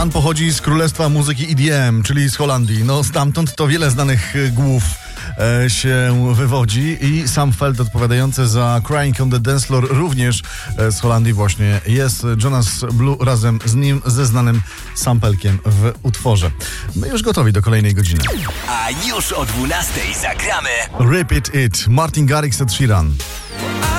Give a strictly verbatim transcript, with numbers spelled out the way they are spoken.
Pan pochodzi z królestwa muzyki E D M, czyli z Holandii. No stamtąd to wiele znanych głów e, się wywodzi i Sam Feld, odpowiadający za Crying on the Dance Floor, również e, z Holandii właśnie jest. Jonas Blue razem z nim, ze znanym sampelkiem w utworze. My już gotowi do kolejnej godziny. A już o dwunastej zagramy Repeat It, Martin Garrix, Ed Sheeran.